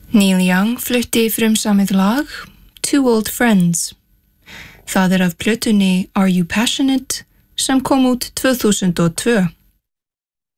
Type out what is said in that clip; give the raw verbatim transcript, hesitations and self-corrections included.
Neil Young flutti frumsamið lag Two Old Friends. Það er af plötunni Are You Passionate sem kom út tvö þúsund og tvö.